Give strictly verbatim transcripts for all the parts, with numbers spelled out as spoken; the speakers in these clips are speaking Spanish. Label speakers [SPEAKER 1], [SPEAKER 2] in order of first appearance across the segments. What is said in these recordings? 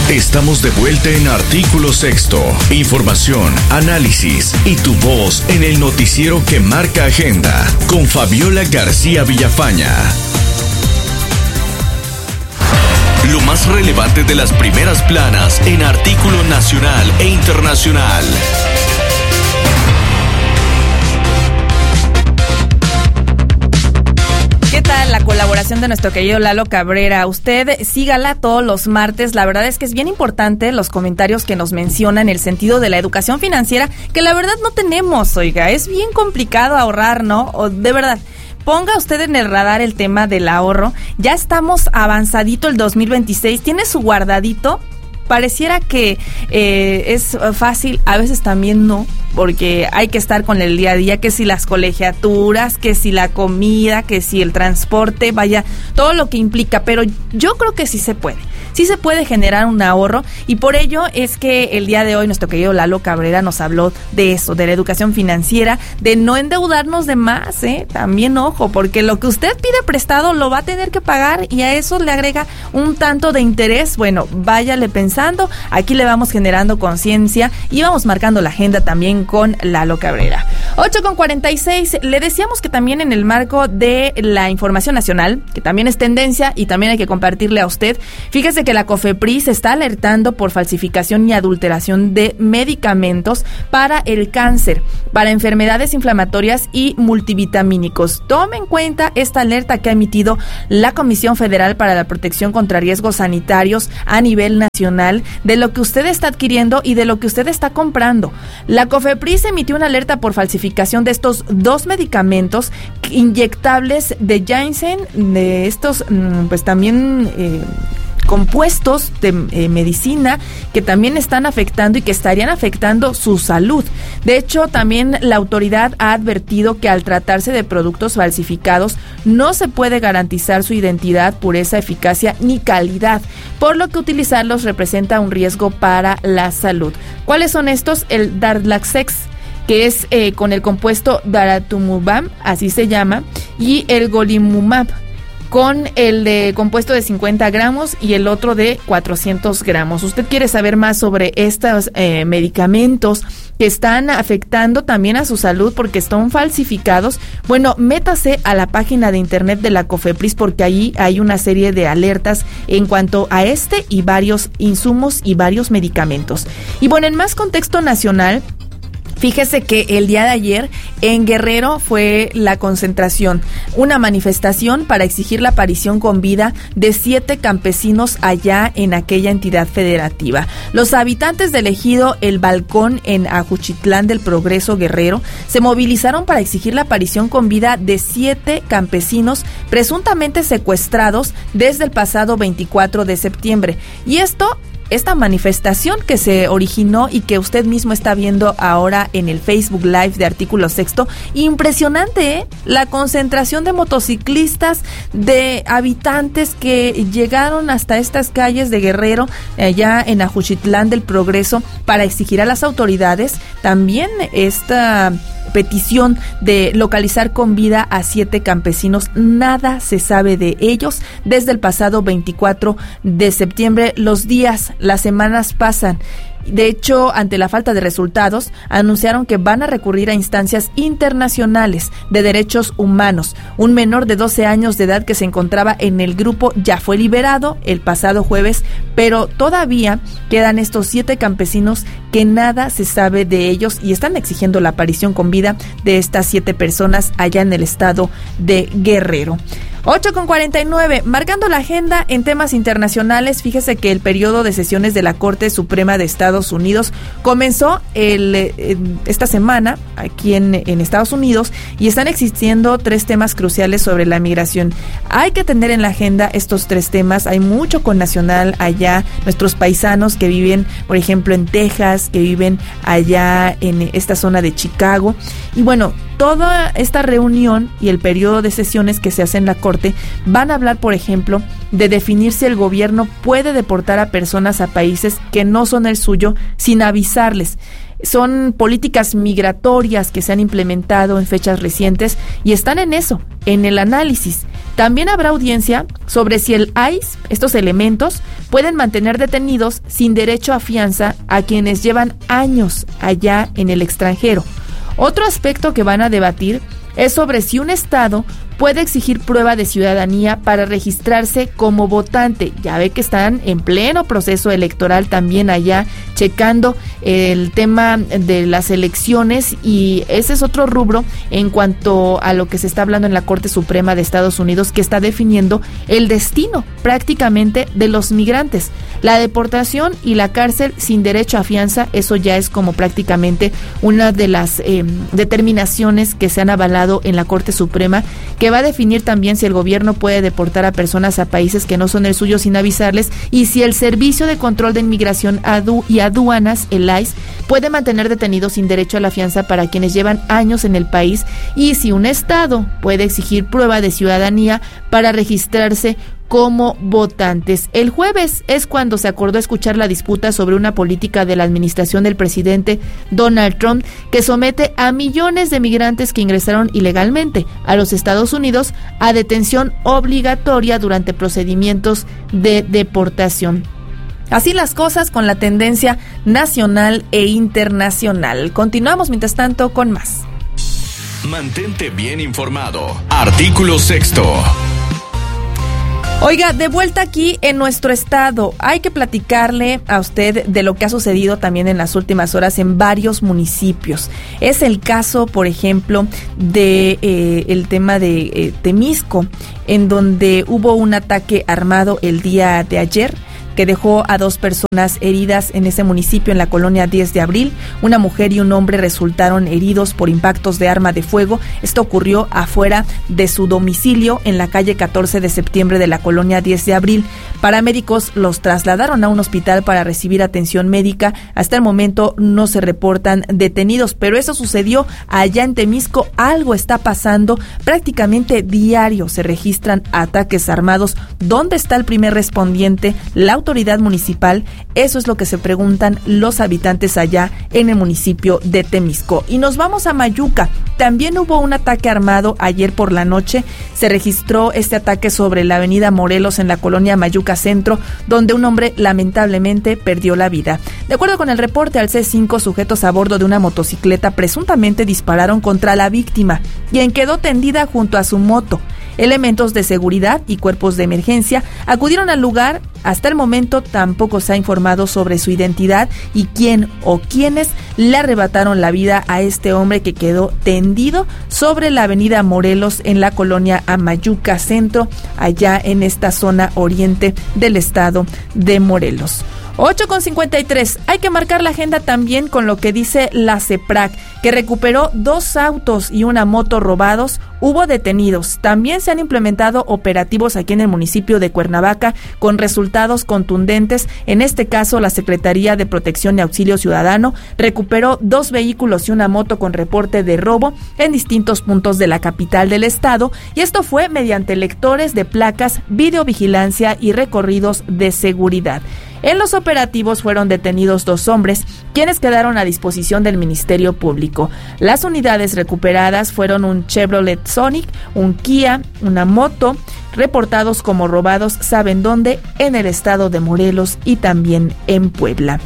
[SPEAKER 1] Estamos de vuelta en Artículo Sexto. Información, análisis y tu voz en el noticiero que marca agenda con Fabiola García Villafaña. Lo más relevante de las primeras planas en artículo nacional e internacional.
[SPEAKER 2] ¿Qué tal la colaboración de nuestro querido Lalo Cabrera? Usted sígala todos los martes. La verdad es que es bien importante los comentarios que nos menciona en el sentido de la educación financiera, que la verdad no tenemos, oiga. Es bien complicado ahorrar, ¿no? O de verdad. Ponga usted en el radar el tema del ahorro. Ya estamos avanzadito el dos mil veintiséis. ¿Tiene su guardadito? Pareciera que eh, es fácil, a veces también no, porque hay que estar con el día a día, que si las colegiaturas, que si la comida, que si el transporte, vaya, todo lo que implica, pero yo creo que sí se puede, sí se puede generar un ahorro, y por ello es que el día de hoy nuestro querido Lalo Cabrera nos habló de eso, de la educación financiera, de no endeudarnos de más, ¿eh? También ojo, porque lo que usted pide prestado lo va a tener que pagar, y a eso le agrega un tanto de interés. Bueno, váyale pensando. Aquí le vamos generando conciencia y vamos marcando la agenda también con Lalo Cabrera. ocho con cuarenta y seis, le decíamos que también en el marco de la información nacional, que también es tendencia y también hay que compartirle a usted, fíjese que la COFEPRIS está alertando por falsificación y adulteración de medicamentos para el cáncer, para enfermedades inflamatorias y multivitamínicos. Tome en cuenta esta alerta que ha emitido la Comisión Federal para la Protección contra Riesgos Sanitarios a nivel nacional, de lo que usted está adquiriendo y de lo que usted está comprando. La COFEPRIS emitió una alerta por falsificación de estos dos medicamentos inyectables de Janssen, de estos, pues también eh, compuestos de eh, medicina que también están afectando y que estarían afectando su salud. De hecho, también la autoridad ha advertido que al tratarse de productos falsificados no se puede garantizar su identidad, pureza, eficacia ni calidad, por lo que utilizarlos representa un riesgo para la salud. ¿Cuáles son estos? El Darlaxex, que es eh, con el compuesto daratumumab, así se llama, y el golimumab, con el de compuesto de cincuenta gramos y el otro de cuatrocientos gramos. ¿Usted quiere saber más sobre estos eh, medicamentos que están afectando también a su salud porque están falsificados? Bueno, métase a la página de internet de la COFEPRIS, porque ahí hay una serie de alertas en cuanto a este y varios insumos y varios medicamentos. Y bueno, en más contexto nacional, fíjese que el día de ayer en Guerrero fue la concentración, una manifestación para exigir la aparición con vida de siete campesinos allá en aquella entidad federativa. Los habitantes del ejido El Balcón en Ajuchitlán del Progreso, Guerrero, se movilizaron para exigir la aparición con vida de siete campesinos presuntamente secuestrados desde el pasado veinticuatro de septiembre. Y esto Esta manifestación que se originó y que usted mismo está viendo ahora en el Facebook Live de Artículo Sexto, impresionante, ¿eh? La concentración de motociclistas, de habitantes que llegaron hasta estas calles de Guerrero, allá en Ajuchitlán del Progreso, para exigir a las autoridades también esta petición de localizar con vida a siete campesinos. Nada se sabe de ellos desde el pasado veinticuatro de septiembre. Los días, las semanas pasan. De hecho, ante la falta de resultados, anunciaron que van a recurrir a instancias internacionales de derechos humanos. Un menor de doce años de edad que se encontraba en el grupo ya fue liberado el pasado jueves, pero todavía quedan estos siete campesinos que nada se sabe de ellos y están exigiendo la aparición con vida de estas siete personas allá en el estado de Guerrero. ocho con cuarenta y nueve, marcando la agenda en temas internacionales. Fíjese que el periodo de sesiones de la Corte Suprema de Estados Unidos comenzó el, eh, esta semana aquí en, en Estados Unidos y están existiendo tres temas cruciales sobre la migración. Hay que tener en la agenda estos tres temas. Hay mucho connacional allá, nuestros paisanos que viven, por ejemplo, en Texas, que viven allá en esta zona de Chicago. Y bueno, toda esta reunión y el periodo de sesiones que se hace en la Corte van a hablar, por ejemplo, de definir si el gobierno puede deportar a personas a países que no son el suyo sin avisarles. Son políticas migratorias que se han implementado en fechas recientes y están en eso, en el análisis. También habrá audiencia sobre si el I C E, estos elementos, pueden mantener detenidos sin derecho a fianza a quienes llevan años allá en el extranjero. Otro aspecto que van a debatir es sobre si un estado puede exigir prueba de ciudadanía para registrarse como votante. Ya ve que están en pleno proceso electoral también allá, checando el tema de las elecciones, y ese es otro rubro en cuanto a lo que se está hablando en la Corte Suprema de Estados Unidos, que está definiendo el destino prácticamente de los migrantes. La deportación y la cárcel sin derecho a fianza, eso ya es como prácticamente una de las eh, determinaciones que se han avalado en la Corte Suprema, que va a definir también si el gobierno puede deportar a personas a países que no son el suyo sin avisarles, y si el Servicio de Control de Inmigración Adu- y Aduanas, el I C E, puede mantener detenidos sin derecho a la fianza para quienes llevan años en el país, y si un estado puede exigir prueba de ciudadanía para registrarse como votantes. El jueves es cuando se acordó escuchar la disputa sobre una política de la administración del presidente Donald Trump que somete a millones de migrantes que ingresaron ilegalmente a los Estados Unidos a detención obligatoria durante procedimientos de deportación. Así las cosas con la tendencia nacional e internacional. Continuamos mientras tanto con más.
[SPEAKER 1] Mantente bien informado. Artículo sexto.
[SPEAKER 2] Oiga, de vuelta aquí en nuestro estado, hay que platicarle a usted de lo que ha sucedido también en las últimas horas en varios municipios. Es el caso, por ejemplo, de eh, el tema de eh, Temisco, en donde hubo un ataque armado el día de ayer que dejó a dos personas heridas en ese municipio, en la colonia diez de abril. Una mujer y un hombre resultaron heridos por impactos de arma de fuego. Esto ocurrió afuera de su domicilio en la calle catorce de septiembre de la colonia diez de abril. Paramédicos los trasladaron a un hospital para recibir atención médica. Hasta el momento no se reportan detenidos, pero eso sucedió allá en Temisco. Algo está pasando. Prácticamente diario se registran ataques armados. ¿Dónde está el primer respondiente? La autoridad municipal. Eso es lo que se preguntan los habitantes allá en el municipio de Temisco. Y nos vamos a Mayuca. También hubo un ataque armado ayer por la noche. Se registró este ataque sobre la avenida Morelos en la colonia Mayuca Centro, donde un hombre lamentablemente perdió la vida. De acuerdo con el reporte al C cinco, sujetos a bordo de una motocicleta presuntamente dispararon contra la víctima, quien quedó tendida junto a su moto. Elementos de seguridad y cuerpos de emergencia acudieron al lugar. Hasta el momento tampoco se ha informado sobre su identidad y quién o quiénes le arrebataron la vida a este hombre que quedó tendido sobre la avenida Morelos en la colonia Amayuca Centro, allá en esta zona oriente del estado de Morelos. ocho con cincuenta y tres. Hay que marcar la agenda también con lo que dice la CEPRAC, que recuperó dos autos y una moto robados. Hubo detenidos. También se han implementado operativos aquí en el municipio de Cuernavaca con resultados contundentes. En este caso, la Secretaría de Protección y Auxilio Ciudadano recuperó dos vehículos y una moto con reporte de robo en distintos puntos de la capital del estado, y esto fue mediante lectores de placas, videovigilancia y recorridos de seguridad. En los operativos fueron detenidos dos hombres, quienes quedaron a disposición del Ministerio Público. Las unidades recuperadas fueron un Chevrolet Sonic, un Kia, una moto, reportados como robados, ¿saben dónde? En el estado de Morelos y también en Puebla.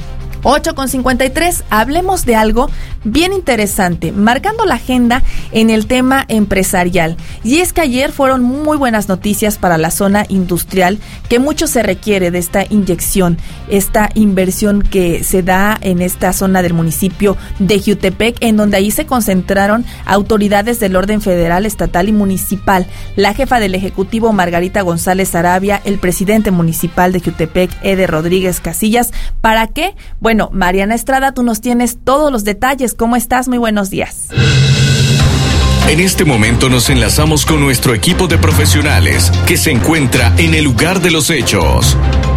[SPEAKER 2] ocho con cincuenta y tres, hablemos de algo bien interesante, marcando la agenda en el tema empresarial. Y es que ayer fueron muy buenas noticias para la zona industrial, que mucho se requiere de esta inyección, esta inversión que se da en esta zona del municipio de Jiutepec, en donde ahí se concentraron autoridades del orden federal, estatal y municipal. La jefa del Ejecutivo, Margarita González Arabia, el presidente municipal de Jiutepec, Eder Rodríguez Casillas. ¿Para qué? Bueno, Mariana Estrada, tú nos tienes todos los detalles. ¿Cómo estás? Muy buenos días.
[SPEAKER 1] En este momento nos enlazamos con nuestro equipo de profesionales que se encuentra en el lugar de los hechos.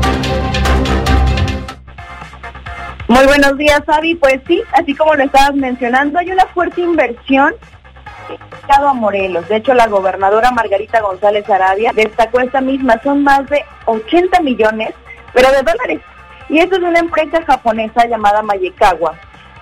[SPEAKER 3] Muy buenos días, Fabi. Pues sí, así como lo estabas mencionando, hay una fuerte inversión a Morelos. De hecho, la gobernadora Margarita González Arabia destacó esta misma. Son más de ochenta millones, pero de dólares. Y esto es una empresa japonesa llamada Mayekawa,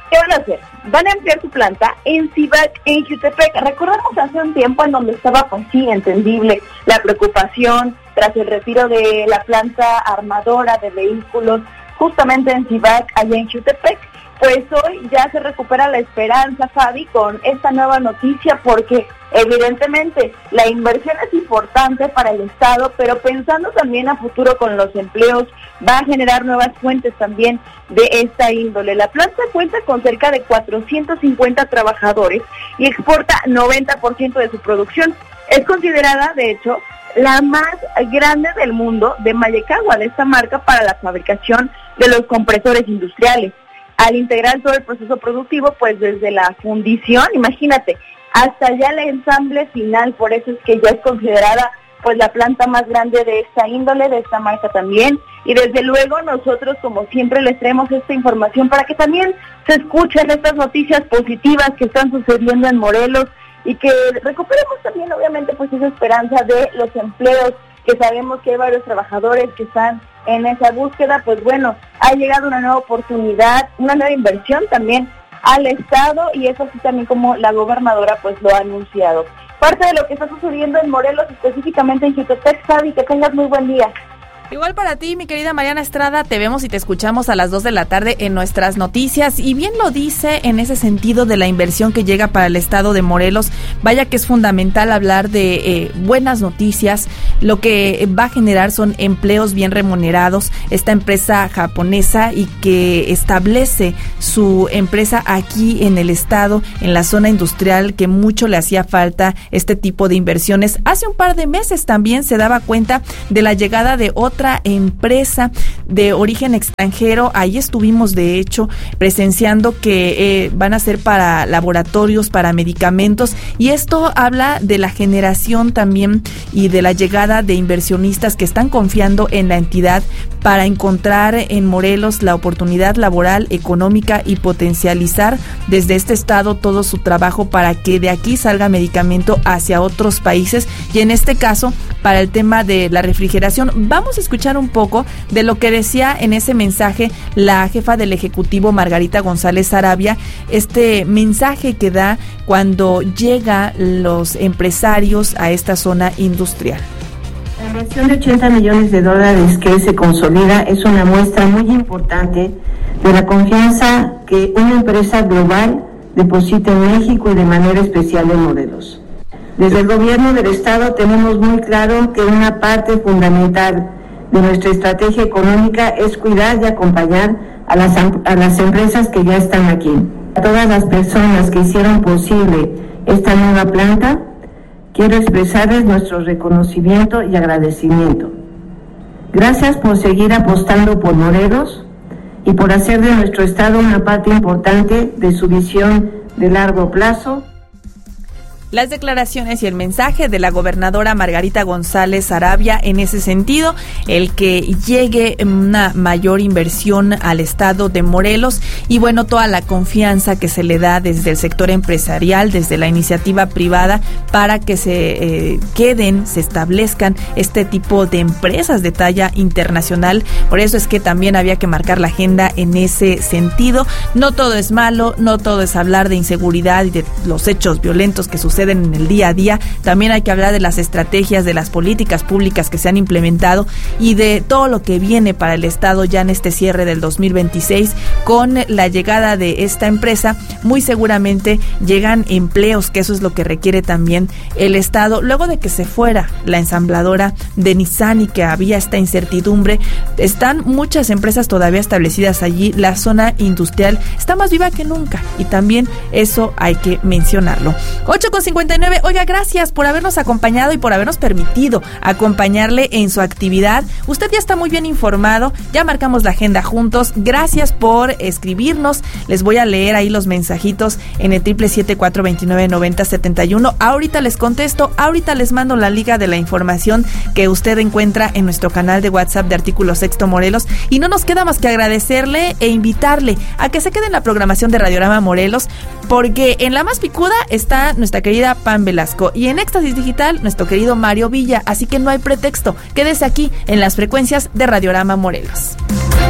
[SPEAKER 3] ¿Qué van a hacer? Van a ampliar su planta en Civac, en Jutepec. Recordamos hace un tiempo en donde estaba, pues sí, entendible la preocupación tras el retiro de la planta armadora de vehículos justamente en Civac, allá en Jutepec. Pues hoy ya se recupera la esperanza, Fabi, con esta nueva noticia, porque evidentemente la inversión es importante para el Estado, pero pensando también a futuro con los empleos, va a generar nuevas fuentes también de esta índole. La planta cuenta con cerca de cuatrocientos cincuenta trabajadores y exporta noventa por ciento de su producción. Es considerada, de hecho, la más grande del mundo de Mayecagua, de esta marca, para la fabricación de los compresores industriales. Al integrar todo el proceso productivo, pues desde la fundición, imagínate, hasta ya el ensamble final, por eso es que ya es considerada pues la planta más grande de esta índole, de esta marca también, y desde luego nosotros como siempre les traemos esta información para que también se escuchen estas noticias positivas que están sucediendo en Morelos y que recuperemos también obviamente pues esa esperanza de los empleos, que sabemos que hay varios trabajadores que están en esa búsqueda. Pues bueno, ha llegado una nueva oportunidad, una nueva inversión también al Estado, y eso así también como la gobernadora pues lo ha anunciado. Parte de lo que está sucediendo en Morelos, específicamente en Jutepec. Fabi, que tengas muy buen día.
[SPEAKER 2] Igual para ti, mi querida Mariana Estrada, te vemos y te escuchamos a las dos de la tarde en nuestras noticias, y bien lo dice en ese sentido de la inversión que llega para el estado de Morelos. Vaya que es fundamental hablar de eh, buenas noticias. Lo que va a generar son empleos bien remunerados. Esta empresa japonesa y que establece su empresa aquí en el estado, en la zona industrial, que mucho le hacía falta este tipo de inversiones. Hace un par de meses también se daba cuenta de la llegada de otros otra empresa de origen extranjero. Ahí estuvimos, de hecho, presenciando que eh, van a ser para laboratorios, para medicamentos, y esto habla de la generación también y de la llegada de inversionistas que están confiando en la entidad para encontrar en Morelos la oportunidad laboral, económica y potencializar desde este estado todo su trabajo para que de aquí salga medicamento hacia otros países, y en este caso para el tema de la refrigeración. Vamos a escuchar un poco de lo que decía en ese mensaje la jefa del Ejecutivo, Margarita González Sarabia, este mensaje que da cuando llegan los empresarios a esta zona industrial.
[SPEAKER 4] La inversión de ochenta millones de dólares que se consolida es una muestra muy importante de la confianza que una empresa global deposita en México y de manera especial en Morelos. Desde el gobierno del estado tenemos muy claro que una parte fundamental de nuestra estrategia económica es cuidar y acompañar a las, a las empresas que ya están aquí. A todas las personas que hicieron posible esta nueva planta, quiero expresarles nuestro reconocimiento y agradecimiento. Gracias por seguir apostando por Morelos y por hacer de nuestro estado una parte importante de su visión de largo plazo.
[SPEAKER 2] Las declaraciones y el mensaje de la gobernadora Margarita González Sarabia en ese sentido, el que llegue una mayor inversión al estado de Morelos, y bueno, toda la confianza que se le da desde el sector empresarial, desde la iniciativa privada, para que se eh, queden, se establezcan este tipo de empresas de talla internacional. Por eso es que también había que marcar la agenda en ese sentido. No todo es malo, no todo es hablar de inseguridad y de los hechos violentos que suceden en el día a día. También hay que hablar de las estrategias, de las políticas públicas que se han implementado y de todo lo que viene para el estado ya en este cierre del dos mil veintiséis. Con la llegada de esta empresa, muy seguramente llegan empleos, que eso es lo que requiere también el estado. Luego de que se fuera la ensambladora de Nissan y que había esta incertidumbre, están muchas empresas todavía establecidas allí. La zona industrial está más viva que nunca, y también eso hay que mencionarlo. ocho con cincuenta y nueve. Oiga, gracias por habernos acompañado y por habernos permitido acompañarle en su actividad. Usted ya está muy bien informado, ya marcamos la agenda juntos. Gracias por escribirnos. Les voy a leer ahí los mensajitos en el triple siete cuatro veintinueve noventa setenta y uno. Ahorita les contesto, ahorita les mando la liga de la información que usted encuentra en nuestro canal de WhatsApp de Artículo Sexto Morelos. Y no nos queda más que agradecerle e invitarle a que se quede en la programación de Radiorama Morelos, porque en la más picuda está nuestra querida Pam Velasco y en Éxtasis Digital nuestro querido Mario Villa, así que no hay pretexto. Quédese aquí en las frecuencias de Radiorama Morelos.